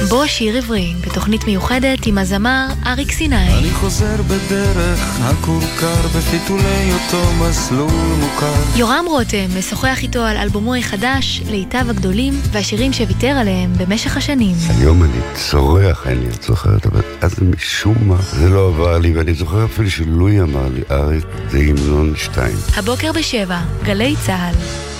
בו שיר עברי, בתוכנית מיוחדת עם הזמר אריק סיני. אני חוזר בדרך הכורכר בפיתולי אותו מסלול מוכר. יורם רותם משוחח איתו על אלבומו החדש, לעיתיו הגדולים והשירים שוויתר עליהם במשך השנים. היום אני צורח, אני זוכרת, אבל אז משום מה זה לא עבר לי, ואני זוכר אפילו שלוי אמר לי, אריק, זה המנון 2. הבוקר ב7, גלי צהל.